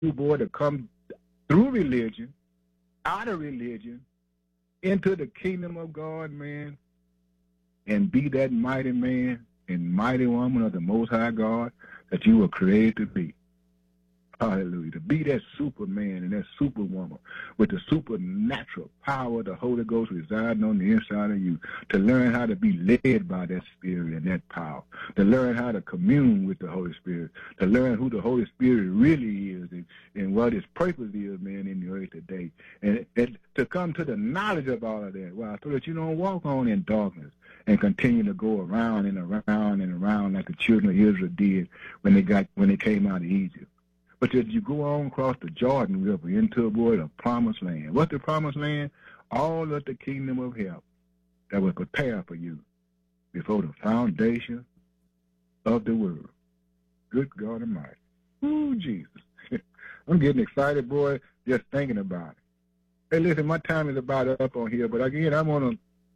boy, to come through religion, out of religion, into the kingdom of God, man, and be that mighty man and mighty woman of the Most High God that you were created to be. Hallelujah. To be that superman and that superwoman with the supernatural power of the Holy Ghost residing on the inside of you. To learn how to be led by that Spirit and that power. To learn how to commune with the Holy Spirit. To learn who the Holy Spirit really is and what his purpose is, man, in the earth today. And to come to the knowledge of all of that. Wow, so that you don't walk on in darkness and continue to go around and around and around like the children of Israel did when they came out of Egypt. But as you go on across the Jordan River into the promised land. What's the promised land? All of the kingdom of heaven that was prepared for you before the foundation of the world. Good God Almighty. Ooh, Jesus. I'm getting excited, boy, just thinking about it. Hey, listen, my time is about up on here, but again, I want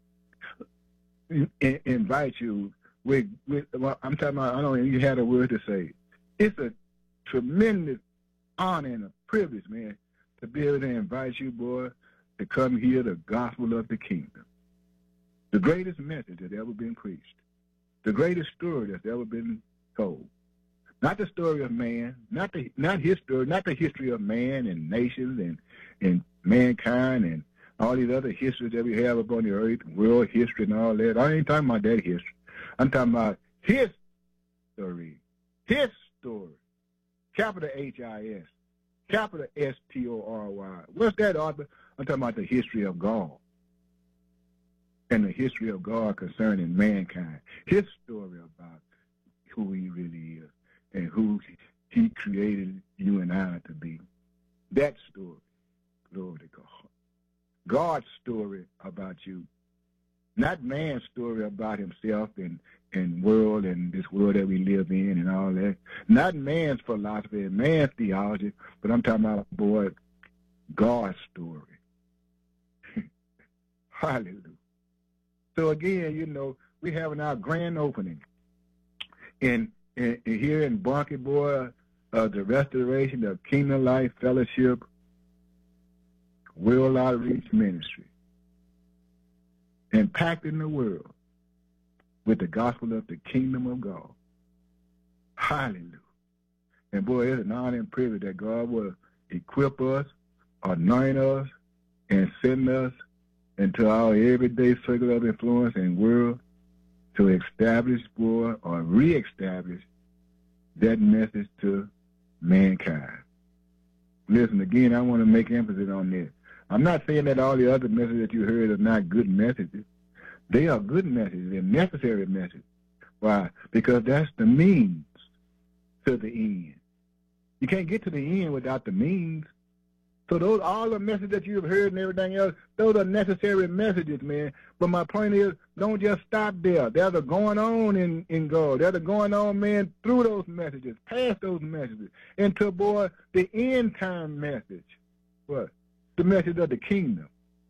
to invite you with well, I'm talking about, I don't even have a word to say. It's a tremendous honor and a privilege, man, to be able to invite you, boy, to come hear the gospel of the kingdom. The greatest message that's ever been preached. The greatest story that's ever been told. Not the story of man, not his story, not the history of man and nations and mankind and all these other histories that we have upon the earth, world history and all that. I ain't talking about that history. I'm talking about his story. His story. Capital H-I-S, capital S-T-O-R-Y. What's that, Arthur? I'm talking about the history of God and the history of God concerning mankind. His story about who he really is and who he created you and I to be. That story, glory to God. God's story about you. Not man's story about himself and world and this world that we live in and all that. Not man's philosophy and man's theology, but I'm talking about, boy, God's story. Hallelujah. So again, you know, we're having our grand opening in here in Bunkie, boy, the Restoration of Kingdom Life Fellowship World Outreach Ministry. Impacting the world with the gospel of the kingdom of God. Hallelujah. And boy, it's an honor and privilege that God will equip us, anoint us, and send us into our everyday circle of influence and world to establish, boy, or reestablish that message to mankind. Listen, again, I want to make emphasis on this. I'm not saying that all the other messages that you heard are not good messages. They are good messages and necessary messages. Why? Because that's the means to the end. You can't get to the end without the means. So those, all the messages that you've heard and everything else, those are necessary messages, man. But my point is, don't just stop there. There's a going on in God. There's a going on, man, through those messages, past those messages, into, boy, the end time message. What? The message of the kingdom.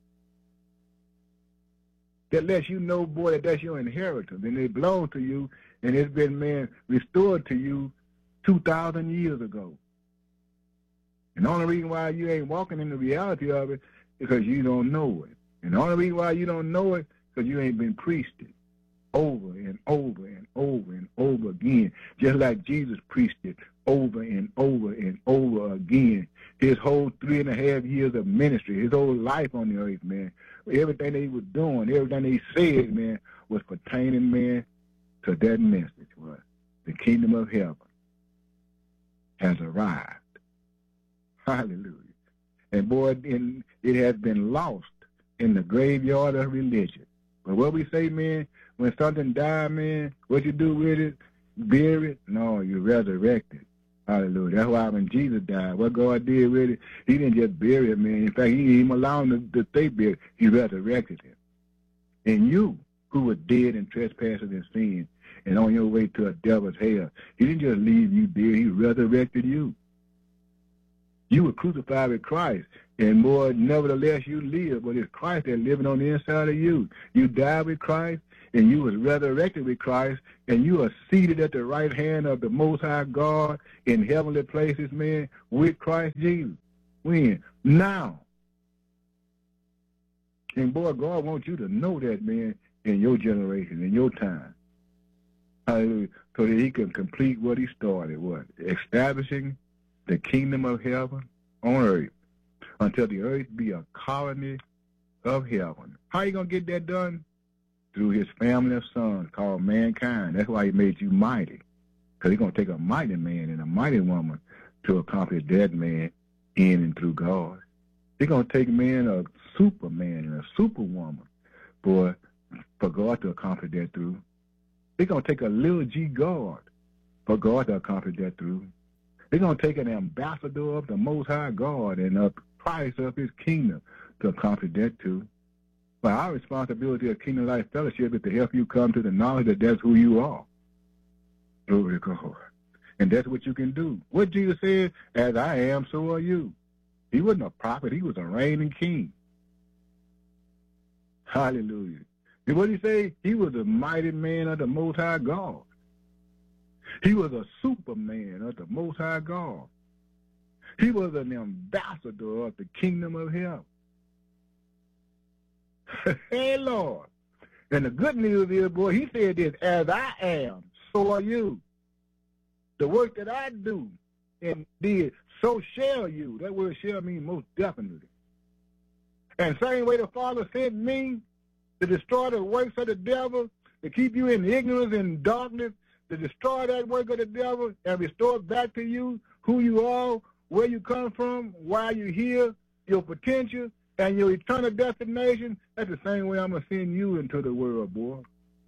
That lets you know, boy, that that's your inheritance, and it belongs to you, and it's been, man, restored to you 2,000 years ago. And the only reason why you ain't walking in the reality of it is because you don't know it. And the only reason why you don't know it is because you ain't been preached it over and over and over and over again, just like Jesus preached it over and over and over again. His whole 3.5 years of ministry, his whole life on the earth, man, everything that he was doing, everything that he said, man, was pertaining, man, to that message. What? The kingdom of heaven has arrived. Hallelujah. And boy, it has been lost in the graveyard of religion. But what we say, man, when something dies, man, what you do with it? Bury it? No, you resurrect it. Hallelujah. That's why when Jesus died, what God did with it, he didn't just bury it, man. In fact, he didn't even allow him to stay buried. He resurrected him. And you, who were dead in trespasses and sin, and on your way to a devil's hell, he didn't just leave you there. He resurrected you. You were crucified with Christ. And more, nevertheless, you live, but it's Christ that's living on the inside of you. You died with Christ, and you was resurrected with Christ, and you are seated at the right hand of the Most High God in heavenly places, man, with Christ Jesus. When? Now. And boy, God wants you to know that, man, in your generation, in your time. Hallelujah. So that he can complete what he started, what? Establishing the kingdom of heaven on earth, until the earth be a colony of heaven. How you going to get that done? Through his family of sons called mankind. That's why he made you mighty. Because he's going to take a mighty man and a mighty woman to accomplish that man in and through God. He's going to take man, a superman and a superwoman, for God to accomplish that through. He's going to take a little G God for God to accomplish that through. He's going to take an ambassador of the Most High God and a price of his kingdom to accomplish that too. But our responsibility as Kingdom Life Fellowship is to help you come to the knowledge that that's who you are. Glory to God. And that's what you can do. What Jesus said, as I am, so are you. He wasn't a prophet. He was a reigning king. Hallelujah. And what did he say? He was a mighty man of the Most High God. He was a superman of the Most High God. He was an ambassador of the kingdom of heaven. Hey, Lord. And the good news is, boy, he said this, as I am, so are you. The work that I do and did, so shall you. That word shall mean most definitely. And same way the Father sent me to destroy the works of the devil, to keep you in ignorance and darkness, to destroy that work of the devil and restore back to you who you are, where you come from, why you're here, your potential, and your eternal destination. That's the same way I'm going to send you into the world, boy.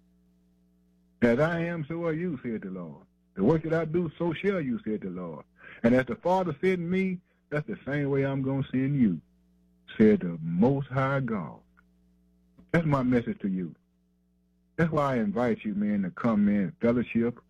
As I am, so are you, said the Lord. The work that I do, so shall you, said the Lord. And as the Father sent me, that's the same way I'm going to send you, said the Most High God. That's my message to you. That's why I invite you, man, to come in, fellowship,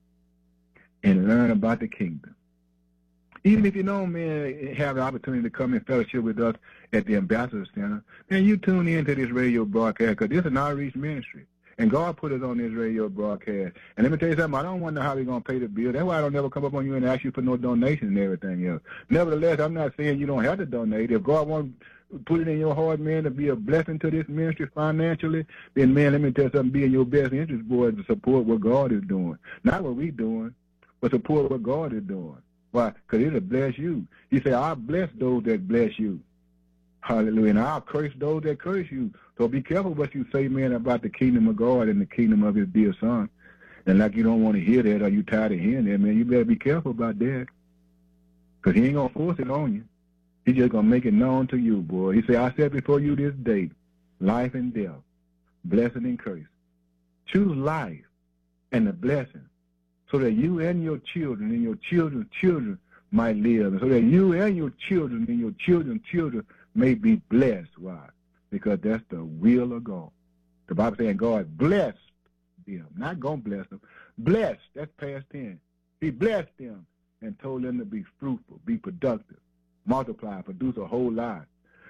and learn about the kingdom. Even if you don't, man, have the opportunity to come and fellowship with us at the Ambassador Center, man, you tune in to this radio broadcast, because this is an outreach ministry. And God put us on this radio broadcast. And let me tell you something, I don't wonder how we're going to pay the bill. That's why I don't never come up on you and ask you for no donation and everything else. Nevertheless, I'm not saying you don't have to donate. If God wants to put it in your heart, man, to be a blessing to this ministry financially, then, man, let me tell you something, be in your best interest, boy, to support what God is doing. Not what we're doing, but support what God is doing. Why? Because it'll bless you. He said, I'll bless those that bless you. Hallelujah. And I'll curse those that curse you. So be careful what you say, man, about the kingdom of God and the kingdom of his dear son. And like you don't want to hear that or you tired of hearing that, man, you better be careful about that. Because he ain't going to force it on you. He's just going to make it known to you, boy. He said, I said before you this day, life and death, blessing and curse. Choose life and the blessing so that you and your children and your children's children might live. And so that you and your children and your children's children may be blessed. Why? Because that's the will of God. The Bible saying God blessed them. Not going to bless them. Blessed. That's past tense. He blessed them and told them to be fruitful, be productive, multiply, produce a whole lot,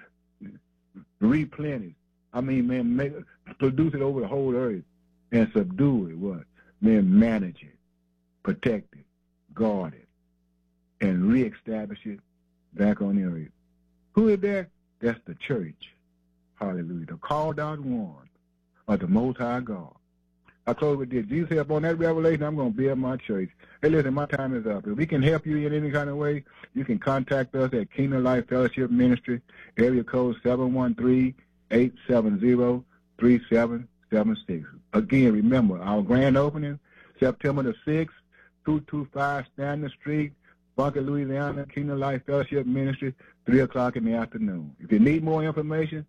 replenish. I mean, man, produce it over the whole earth and subdue it. What? Man, manage it, protect it, guard it, and reestablish it back on the earth. Who is that? That's the church. Hallelujah. The called out one of the Most High God. I close with this. Jesus said, upon that revelation, I'm going to build my church. Hey, listen, my time is up. If we can help you in any kind of way, you can contact us at Kingdom Life Fellowship Ministry, area code 713-870-3776. Again, remember, our grand opening, September the 6th, 225 Stanton Street, Bunker, Louisiana, Kingdom Life Fellowship Ministry, 3 o'clock in the afternoon. If you need more information,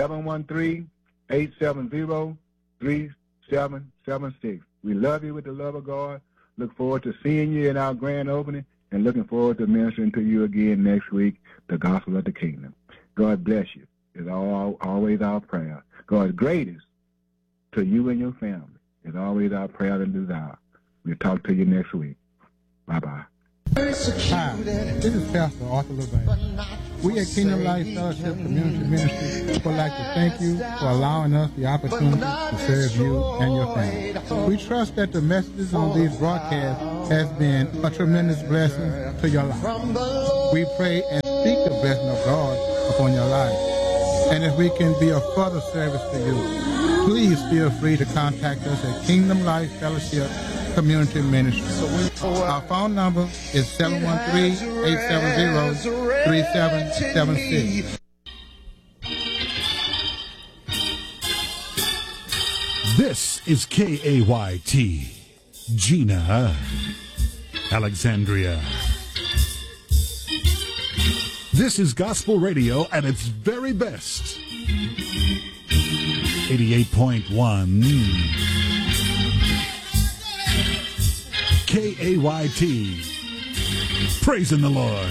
713-870-3776. We love you with the love of God. Look forward to seeing you in our grand opening and looking forward to ministering to you again next week, the gospel of the kingdom. God bless you. It's always our prayer. God's greatest to you and your family is always our prayer and desire. We'll talk to you next week. Bye-bye. Hi, this is Pastor Arthur LeVay. We at Kingdom Life Fellowship Community Ministry would like to thank you for allowing us the opportunity to serve you and your family. We trust that the messages on these broadcasts has been a tremendous blessing to your life. We pray and speak the blessing of God upon your life. And if we can be of further service to you, please feel free to contact us at Kingdom Life Fellowship Community Ministry. Our phone number is 713-870-3776. This is KAYT, Gina, Alexandria. This is gospel radio at its very best. 88.1 KAYT. Praising the Lord.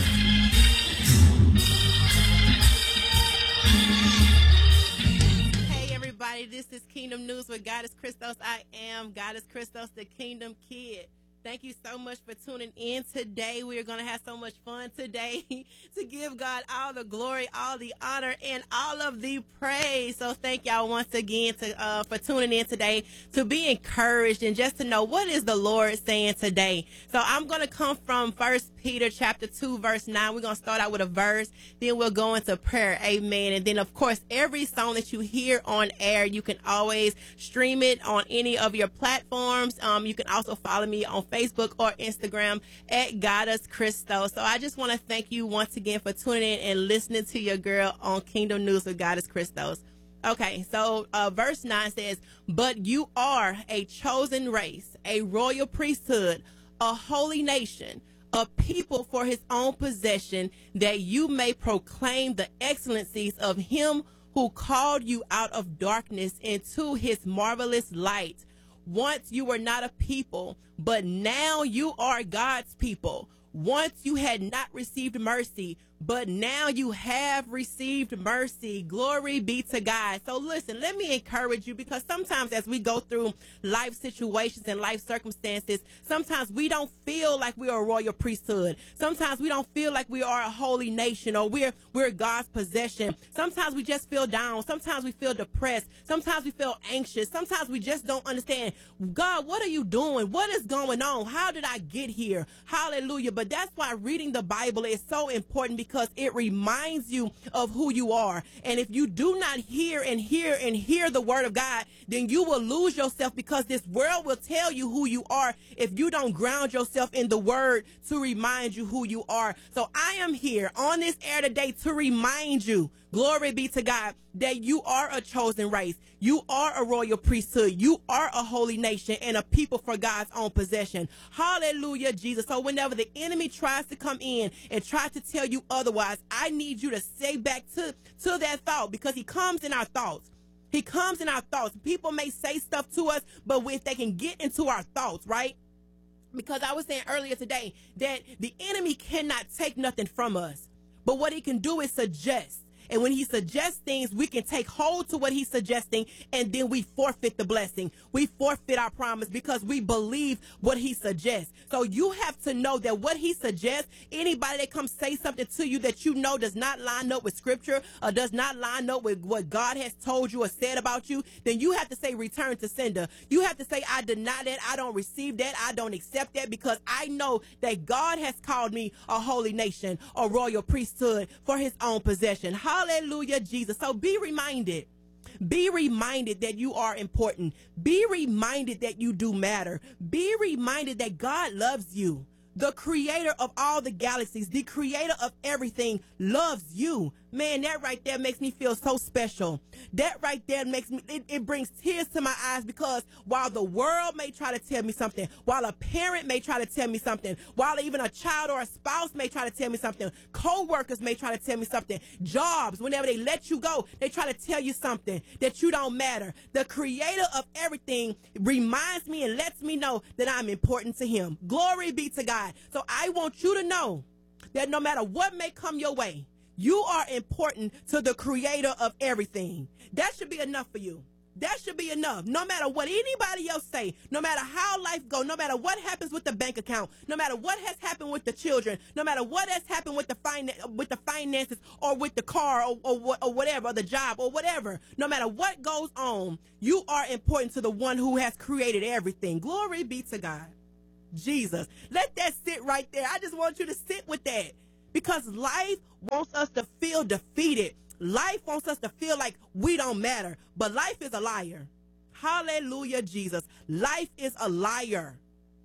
Hey everybody, this is Kingdom News with Goddess Christos. I am Goddess Christos, the Kingdom Kid. Thank you so much for tuning in today. We are going to have so much fun today to give God all the glory, all the honor, and all of the praise. So thank y'all once again for tuning in today, to be encouraged and just to know what is the Lord saying today. So I'm going to come from 1 Peter chapter 2, verse 9. We're going to start out with a verse, then we'll go into prayer. Amen. And then, of course, every song that you hear on air, you can always stream it on any of your platforms. You can also follow me on Facebook or Instagram at Goddess Christos. So I just want to thank you once again for tuning in and listening to your girl on Kingdom News with Goddess Christos. Okay, so verse 9 says, "But you are a chosen race, a royal priesthood, a holy nation, a people for his own possession, that you may proclaim the excellencies of him who called you out of darkness into his marvelous light. Once you were not a people, but now you are God's people. Once you had not received mercy, but now you have received mercy." Glory be to God. So listen, let me encourage you, because sometimes as we go through life situations and life circumstances, sometimes we don't feel like we are a royal priesthood. Sometimes we don't feel like we are a holy nation, or we're God's possession. Sometimes we just feel down. Sometimes we feel depressed. Sometimes we feel anxious. Sometimes we just don't understand, God, what are you doing? What is going on? How did I get here? Hallelujah. But that's why reading the Bible is so important, because it reminds you of who you are. And if you do not hear the word of God, then you will lose yourself, because this world will tell you who you are if you don't ground yourself in the word to remind you who you are. So I am here on this air today to remind you, glory be to God, that you are a chosen race. You are a royal priesthood. You are a holy nation and a people for God's own possession. Hallelujah, Jesus. So whenever the enemy tries to come in and try to tell you otherwise, I need you to say back to that thought, because he comes in our thoughts. He comes in our thoughts. People may say stuff to us, but if they can get into our thoughts, right? Because I was saying earlier today that the enemy cannot take nothing from us, but what he can do is suggest. And when he suggests things, we can take hold to what he's suggesting, and then we forfeit the blessing. We forfeit our promise because we believe what he suggests. So you have to know that what he suggests, anybody that comes say something to you that you know does not line up with scripture, or does not line up with what God has told you or said about you, then you have to say return to sender. You have to say, I deny that, I don't receive that, I don't accept that, because I know that God has called me a holy nation, a royal priesthood for his own possession. Hallelujah, Jesus. So be reminded. Be reminded that you are important. Be reminded that you do matter. Be reminded that God loves you. The creator of all the galaxies, the creator of everything, loves you. Man, that right there makes me feel so special. That right there makes me, it brings tears to my eyes, because while the world may try to tell me something, while a parent may try to tell me something, while even a child or a spouse may try to tell me something, co-workers may try to tell me something, jobs, whenever they let you go, they try to tell you something, that you don't matter. The creator of everything reminds me and lets me know that I'm important to him. Glory be to God. So I want you to know that no matter what may come your way, you are important to the creator of everything. That should be enough for you. That should be enough. No matter what anybody else say, no matter how life go, no matter what happens with the bank account, no matter what has happened with the children, no matter what has happened with the finances or with the car or whatever, or the job or whatever, no matter what goes on, you are important to the one who has created everything. Glory be to God. Jesus. Let that sit right there. I just want you to sit with that, because life wants us to feel defeated. Life wants us to feel like we don't matter, but life is a liar. Hallelujah, Jesus. Life is a liar.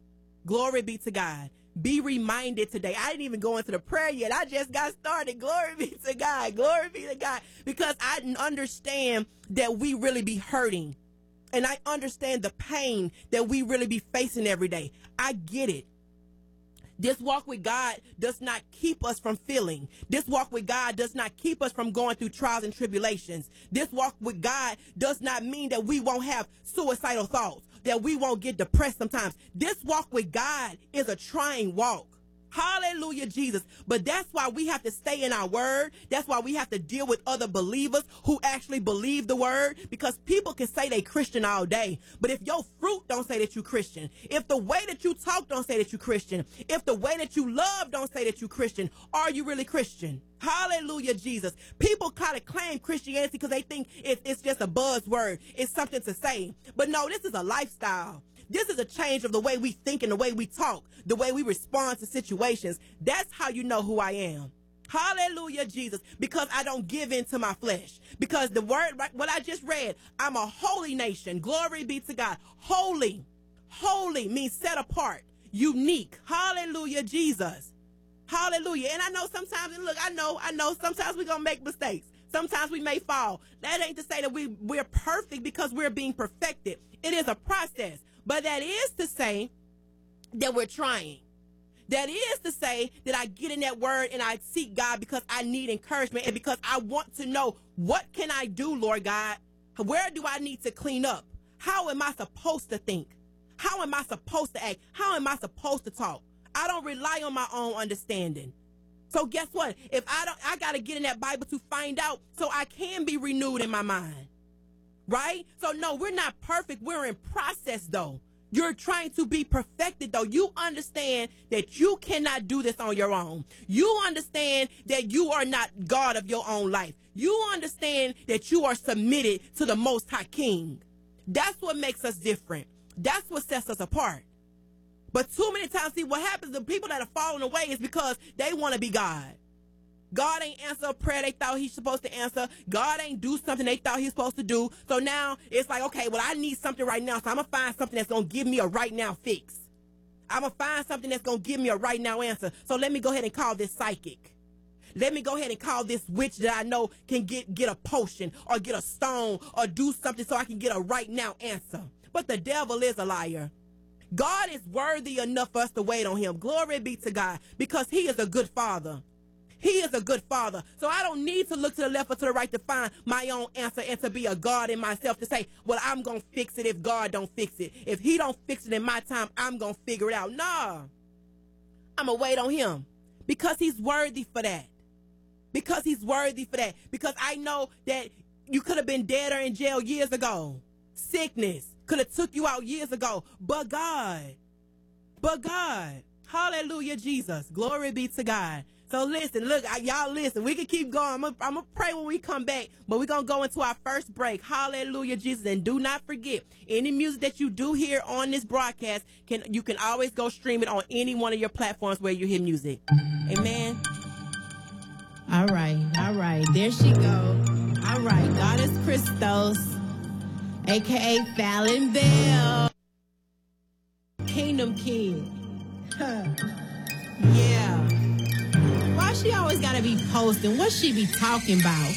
Glory be to God. Be reminded today. I didn't even go into the prayer yet. I just got started. Glory be to God. Glory be to God. Because I understand that we really be hurting. And I understand the pain that we really be facing every day. I get it. This walk with God does not keep us from feeling. This walk with God does not keep us from going through trials and tribulations. This walk with God does not mean that we won't have suicidal thoughts, that we won't get depressed sometimes. This walk with God is a trying walk. Hallelujah, Jesus. But that's why we have to stay in our word. That's why we have to deal with other believers who actually believe the word, because people can say they Christian all day, but if your fruit don't say that you Christian, if the way that you talk don't say that you Christian, if the way that you love don't say that you Christian, are you really Christian? Hallelujah, Jesus. People kind of claim Christianity because they think it's just a buzzword. It's something to say. But no, this is a lifestyle. This is a change of the way we think and the way we talk, the way we respond to situations. That's how you know who I am. Hallelujah, Jesus. Because I don't give in to my flesh. Because the word, what I just read, I'm a holy nation. Glory be to God. Holy. Holy means set apart, unique. Hallelujah, Jesus. Hallelujah. And I know sometimes, and look, I know sometimes we're going to make mistakes. Sometimes we may fall. That ain't to say that we're perfect because we're being perfected. It is a process. But that is to say that we're trying. That is to say that I get in that word and I seek God because I need encouragement and because I want to know, what can I do, Lord God? Where do I need to clean up? How am I supposed to think? How am I supposed to act? How am I supposed to talk? I don't rely on my own understanding. So guess what? If I got to get in that Bible to find out so I can be renewed in my mind. Right? So no, we're not perfect. We're in process though. You're trying to be perfected though. You understand that you cannot do this on your own. You understand that you are not God of your own life. You understand that you are submitted to the Most High King. That's what makes us different. That's what sets us apart. But too many times, see, what happens to people that are falling away is because they want to be God. God ain't answer a prayer they thought he's supposed to answer. God ain't do something they thought he's supposed to do. So now it's like, okay, well, I need something right now. So I'm going to find something that's going to give me a right now fix. I'm going to find something that's going to give me a right now answer. So let me go ahead and call this psychic. Let me go ahead and call this witch that I know can get a potion or get a stone or do something so I can get a right now answer. But the devil is a liar. God is worthy enough for us to wait on him. Glory be to God, because he is a good father. He is a good father. So I don't need to look to the left or to the right to find my own answer and to be a God in myself to say, well, I'm going to fix it if God don't fix it. If he don't fix it in my time, I'm going to figure it out. Nah, I'm going to wait on him because he's worthy for that. Because he's worthy for that. Because I know that you could have been dead or in jail years ago. Sickness could have took you out years ago. But God. Hallelujah, Jesus. Glory be to God. So listen, look, y'all listen, we can keep going. I'm going to pray when we come back, but we're going to go into our first break. Hallelujah, Jesus. And do not forget, any music that you do hear on this broadcast, you can always go stream it on any one of your platforms where you hear music. Amen. All right. There she go. All right. Goddess Christos, a.k.a. Fallon Bell. Kingdom Kid. Yeah. Why she always gotta be posting? What she be talking about?